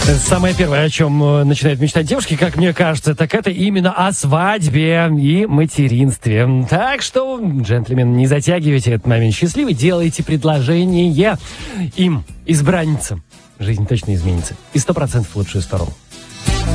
Самое первое, о чем начинают мечтать девушки, как мне кажется, так это именно о свадьбе и материнстве. Так что, джентльмены, не затягивайте этот момент счастливый, делайте предложение им, избранницам. Жизнь точно изменится. И 100% в лучшую сторону.